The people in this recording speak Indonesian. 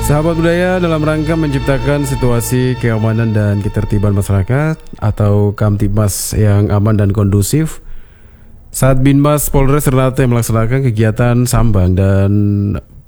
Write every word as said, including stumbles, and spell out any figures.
Sahabat budaya, dalam rangka menciptakan situasi keamanan dan ketertiban masyarakat atau Kamtibmas yang aman dan kondusif, saat Binmas Polres Ternate melaksanakan kegiatan sambang dan